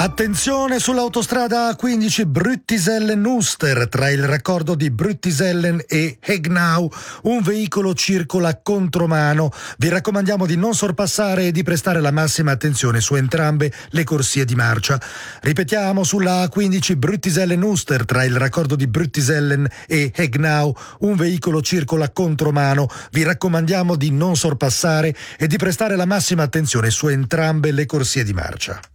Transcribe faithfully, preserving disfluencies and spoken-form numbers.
Attenzione sull'autostrada A quindici Bruttisellen-Uster, tra il raccordo di Bruttisellen e Hegnau, un veicolo circola contromano. Vi raccomandiamo di non sorpassare e di prestare la massima attenzione su entrambe le corsie di marcia. Ripetiamo, sulla A quindici Bruttisellen-Uster, tra il raccordo di Bruttisellen e Hegnau, un veicolo circola contromano. Vi raccomandiamo di non sorpassare e di prestare la massima attenzione su entrambe le corsie di marcia.